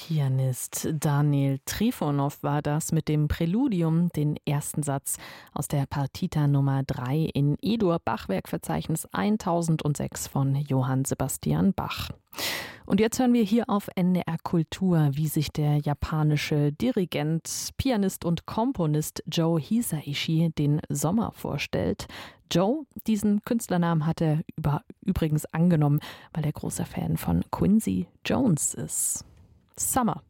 Pianist Daniel Trifonov war das mit dem Präludium, den ersten Satz aus der Partita Nummer 3 in E-Dur Bachwerkverzeichnis 1006 von Johann Sebastian Bach. Und jetzt hören wir hier auf NDR Kultur, wie sich der japanische Dirigent, Pianist und Komponist Joe Hisaishi den Sommer vorstellt. Joe, diesen Künstlernamen hat er übrigens angenommen, weil er großer Fan von Quincy Jones ist. Summer